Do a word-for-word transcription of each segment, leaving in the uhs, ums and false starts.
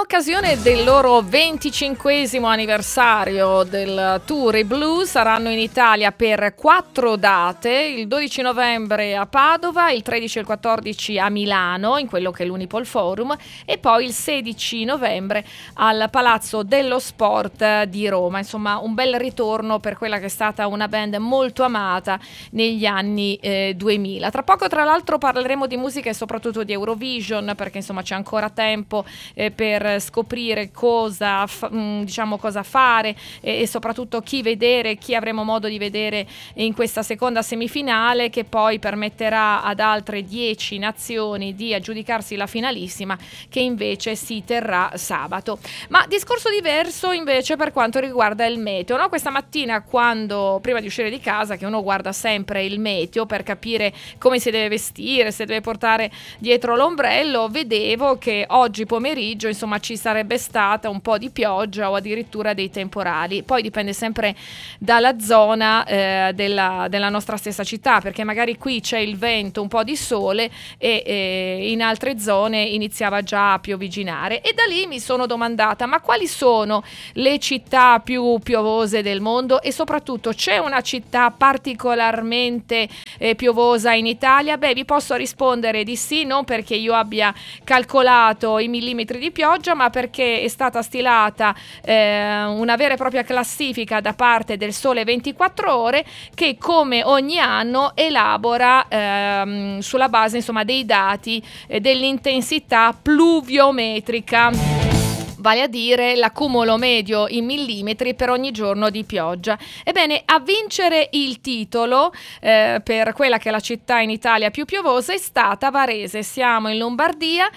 occasione del loro venticinquesimo anniversario del tour, i Blues saranno in Italia per quattro date, il dodici novembre a Padova, il tredici e il quattordici a Milano, in quello che è l'Unipol Forum, e poi il sedici novembre al Palazzo dello Sport di Roma. Insomma, un bel ritorno per quella che è stata una band molto amata negli anni eh, duemila. Tra poco, tra l'altro, parleremo di musica e soprattutto di Eurovision, perché insomma c'è ancora tempo eh, per scoprire cosa fa, mh, diciamo cosa fare e, e soprattutto chi vedere, chi avremo modo di vedere in questa seconda semifinale, che poi permetterà ad altre dieci nazioni di aggiudicarsi la finalissima, che invece si terrà sabato. Ma discorso diverso invece per quanto riguarda il meteo, no? Questa mattina, quando prima di uscire di casa, che uno guarda sempre il meteo per capire come si deve vestire, se deve portare dietro l'ombrello, vedevo che oggi pomeriggio insomma ci sarebbe stata un po' di pioggia o addirittura dei temporali. Poi dipende sempre dalla zona eh, della, della nostra stessa città, perché magari qui c'è il vento, un po' di sole e, e in altre zone iniziava già a pioviginare, e da lì mi sono domandata: ma quali sono le città più piovose del mondo? E soprattutto, c'è una città particolarmente eh, piovosa in Italia? Beh, vi posso rispondere di sì, non perché io abbia calcolato i millimetri di pioggia, ma perché è stata stilata eh, una vera e propria classifica da parte del Sole ventiquattro Ore, che come ogni anno elabora ehm, sulla base insomma dei dati eh, dell'intensità pluviometrica, vale a dire l'accumulo medio in millimetri per ogni giorno di pioggia. Ebbene, a vincere il titolo eh, per quella che è la città in Italia più piovosa è stata Varese. Siamo in Lombardia,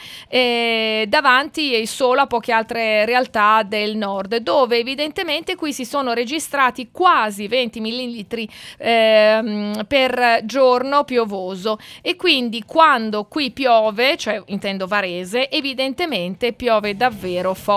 eh, davanti e solo a poche altre realtà del nord, dove evidentemente qui si sono registrati quasi venti millilitri eh, per giorno piovoso, e quindi quando qui piove, cioè intendo Varese, evidentemente piove davvero forte.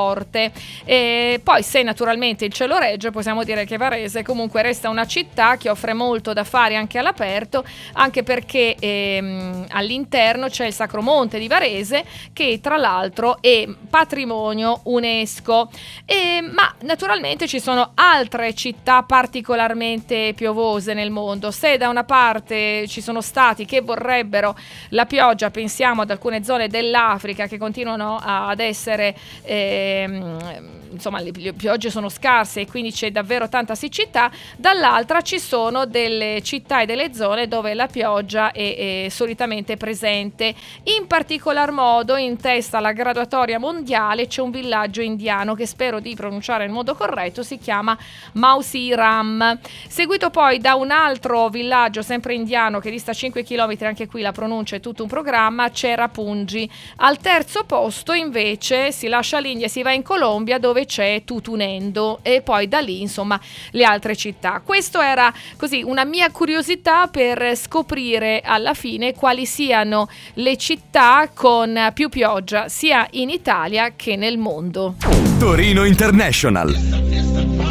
E poi, se naturalmente il cielo regge, possiamo dire che Varese comunque resta una città che offre molto da fare anche all'aperto, anche perché ehm, all'interno c'è il Sacro Monte di Varese, che tra l'altro è patrimonio UNESCO. E, ma naturalmente ci sono altre città particolarmente piovose nel mondo. Se da una parte ci sono stati che vorrebbero la pioggia, pensiamo ad alcune zone dell'Africa che continuano ad essere eh, insomma le piogge sono scarse e quindi c'è davvero tanta siccità, dall'altra ci sono delle città e delle zone dove la pioggia è, è solitamente presente. In particolar modo, in testa alla graduatoria mondiale c'è un villaggio indiano che spero di pronunciare in modo corretto, si chiama Mausiram, seguito poi da un altro villaggio sempre indiano che dista cinque chilometri, anche qui la pronuncia è tutto un programma, Cherrapunji. Al terzo posto invece si lascia l'India, si va in Colombia, dove c'è Tutunendo, e poi da lì insomma le altre città. Questo era così una mia curiosità per scoprire alla fine quali siano le città con più pioggia sia in Italia che nel mondo. Torino International.